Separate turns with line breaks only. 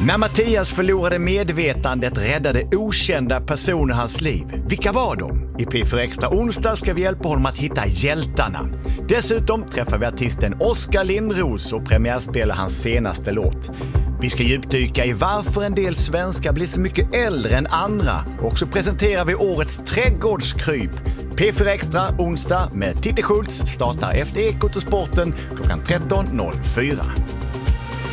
När Mattias förlorade medvetandet räddade okända personer hans liv. Vilka var de? I P4 Extra onsdag ska vi hjälpa honom att hitta hjältarna. Dessutom träffar vi artisten Oskar Lindros och premiärspelar hans senaste låt. Vi ska djupdyka i varför en del svenskar blir så mycket äldre än andra. Och så presenterar vi årets trädgårdskryp. P4 Extra onsdag med Titti Schultz startar efter Ekot och sporten klockan 13.04.